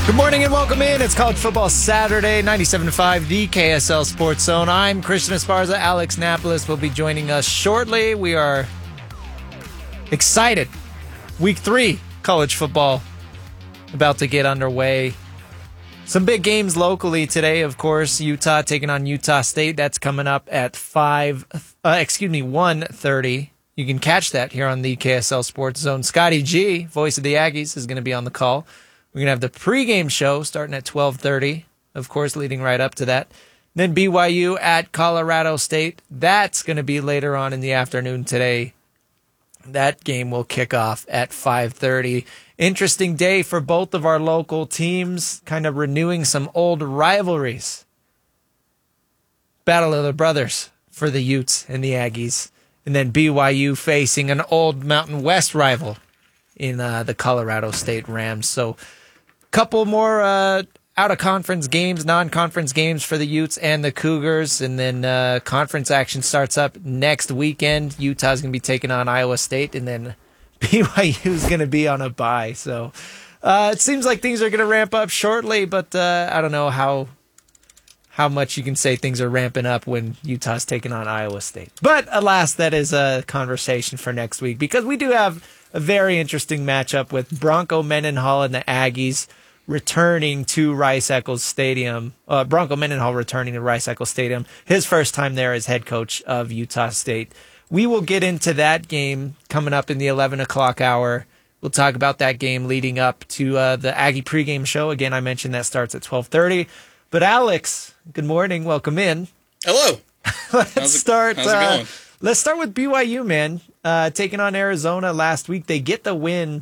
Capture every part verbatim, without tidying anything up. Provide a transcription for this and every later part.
Good morning and welcome in. It's College Football Saturday, ninety-seven point five, the K S L Sports Zone. I'm Christian Esparza. Alex Napolis will be joining us shortly. We are excited. Week three, college football about to get underway. Some big games locally today, of course. Utah taking on Utah State. That's coming up at five, uh, excuse me, one thirty. You can catch that here on the K S L Sports Zone. Scotty G, voice of the Aggies, is going to be on the call. We're going to have the pregame show starting at twelve thirty, of course, leading right up to that. Then B Y U at Colorado State. That's going to be later on in the afternoon today. That game will kick off at five thirty. Interesting day for both of our local teams, kind of renewing some old rivalries. Battle of the Brothers for the Utes and the Aggies. And then B Y U facing an old Mountain West rival in uh, the Colorado State Rams. So couple more uh, out-of-conference games, non-conference games for the Utes and the Cougars, and then uh, conference action starts up next weekend. Utah's going to be taking on Iowa State, and then B Y U's going to be on a bye. So uh, it seems like things are going to ramp up shortly, but uh, I don't know how how much you can say things are ramping up when Utah's taking on Iowa State. But alas, that is a conversation for next week, because we do have a very interesting matchup with Bronco Mendenhall and the Aggies returning to Rice-Eccles Stadium. Uh, Bronco Mendenhall returning to Rice-Eccles Stadium. His first time there as head coach of Utah State. We will get into that game coming up in the eleven o'clock hour. We'll talk about that game leading up to uh, the Aggie pregame show. Again, I mentioned that starts at twelve thirty. But Alex, good morning. Welcome in. Hello. Let's how's it, start. How's it uh, going? Let's start with B Y U, man. Uh, taking on Arizona last week. They get the win.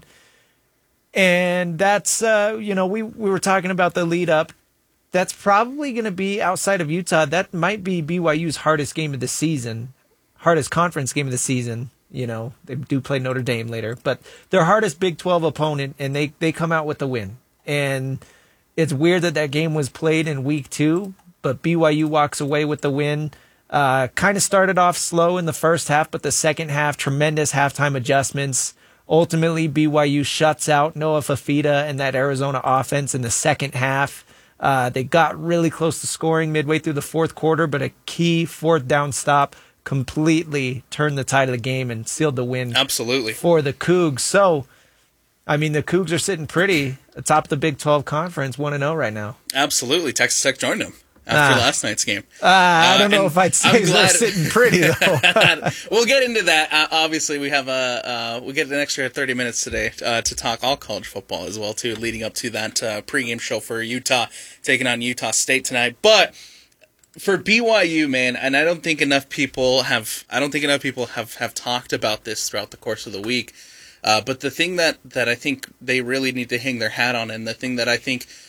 And that's, uh, you know, we, we were talking about the lead up. That's probably going to be, outside of Utah, that might be B Y U's hardest game of the season. Hardest conference game of the season. You know, they do play Notre Dame later. But their hardest Big twelve opponent, and they, they come out with the win. And it's weird that that game was played in week two, but B Y U walks away with the win. Uh, kind of started off slow in the first half, but the second half, tremendous halftime adjustments. Ultimately, B Y U shuts out Noah Fafita and that Arizona offense in the second half. Uh, they got really close to scoring midway through the fourth quarter, but a key fourth down stop completely turned the tide of the game and sealed the win. Absolutely. For the Cougs. So, I mean, the Cougs are sitting pretty atop the Big twelve Conference, one and oh right now. Absolutely. Texas Tech joined them after uh, last night's game. Uh, I don't uh, know if I'd say they're sitting pretty, though. We'll get into that. Uh, obviously, we have a uh, we get an extra thirty minutes today uh, to talk all college football as well, too, leading up to that uh, pregame show for Utah, taking on Utah State tonight. But for B Y U, man, and I don't think enough people have I don't think enough people have, have talked about this throughout the course of the week. Uh, but the thing that, that I think they really need to hang their hat on, and the thing that I think